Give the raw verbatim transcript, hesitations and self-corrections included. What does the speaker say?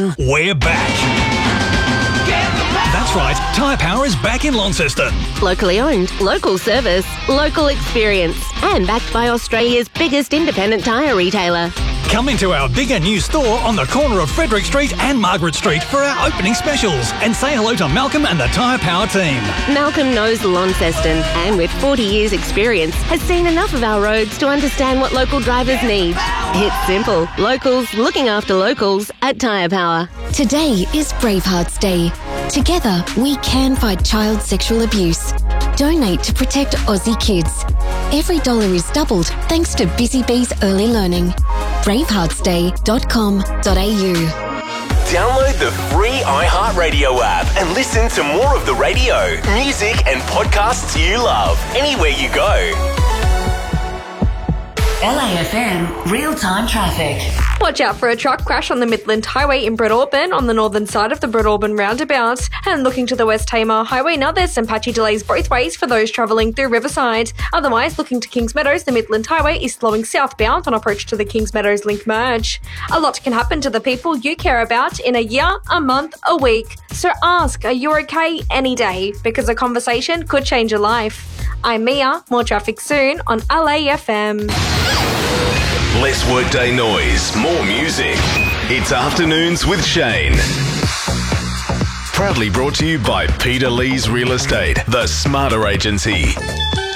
We're back. That's right, Tyre Power is back in Launceston. Locally owned, local service, local experience, and backed by Australia's biggest independent tyre retailer. Come into our bigger new store on the corner of Frederick Street and Margaret Street for our opening specials and say hello to Malcolm and the Tyre Power team. Malcolm knows Launceston and with forty years experience has seen enough of our roads to understand what local drivers need. It's simple. Locals looking after locals at Tyre Power. Today is Bravehearts Day. Together, we can fight child sexual abuse. Donate to protect Aussie kids. Every dollar is doubled thanks to Busy Bees Early Learning. bravehearts day dot com dot a u. Download the free iHeartRadio app and listen to more of the radio, music and podcasts you love anywhere you go. L A F M real-time traffic. Watch out for a truck crash on the Midland Highway in Breadalbane on the northern side of the Breadalbane roundabout. And looking to the West Tamar Highway now, there's some patchy delays both ways for those travelling through Riverside. Otherwise, looking to Kings Meadows, the Midland Highway is slowing southbound on approach to the Kings Meadows link merge. A lot can happen to the people you care about in a year, a month, a week. So ask, are you okay any day? Because a conversation could change your life. I'm Mia. More traffic soon on L A F M. Less workday noise, more music. It's Afternoons with Shane. Proudly brought to you by Peter Lee's Real Estate, the smarter agency.